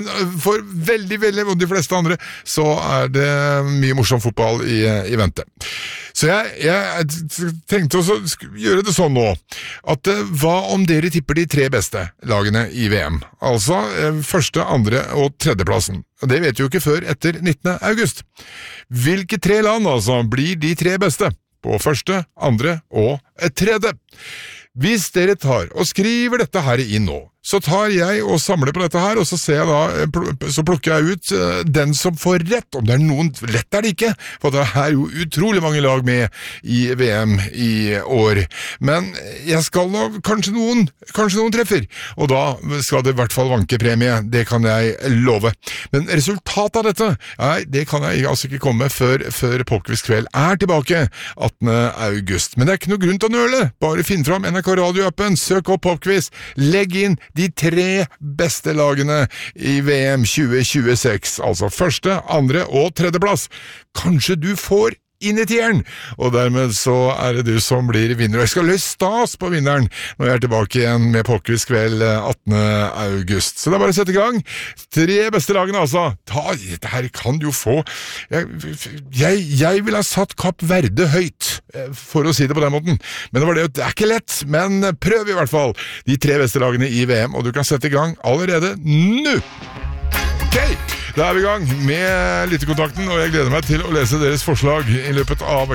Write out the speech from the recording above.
For veldig, og de fleste andre, så det mye morsom fotball i vente. Så jeg tenkte å gjøre det sånn nå, at hva om dere tipper de 3 beste lagene i VM? Altså første, andre og tredjeplassen. Og det vet vi jo ikke før etter 19. august. Hvilke 3 land altså blir de 3 beste på første, andre og tredje? Hvis dere tar og skriver dette her inn nå, så tar jeg og samler på dette her, og så ser jeg da, så plukker jeg ut den som får rett, om det noen, lett det ikke, for det jo utrolig mange lag med i VM i år. Men jeg skal nå, kanskje noen treffer, og da skal det i hvert fall vanke premie, det kan jeg love. Men resultatet av dette, det kan jeg altså ikke komme før Popquiz kveld tilbake 18. august. Men det ikke noe grunn til å nøle, bare finn fram NRK Radio-appen, søk opp Popquiz, legg inn de 3 beste lagene i VM 2026, altså første, andre og tredje plass. Kanskje du får inn i tieren, og dermed så det du som blir vinner. Og jeg skal løse stas på vinneren når jeg tilbake igjen med Popquiz kveld 18. august. Så det bare å sette i gang. 3 beste lagene altså. Dette her kan du jo få. Jeg vil ha satt Kapp Verde høyt, for å si det på den måten. Men det ikke lett, men prøv i hvert fall de 3 beste lagene i VM, og du kan sette i gang allerede nå. Ok, da vi i gang med lyttekontakten, og jeg gleder meg til å lese deres forslag i løpet av